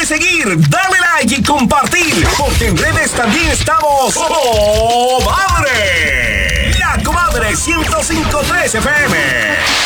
seguir, dale like y compartir, porque en redes también estamos ¡Oh, madre! La Comadre 105.3 FM.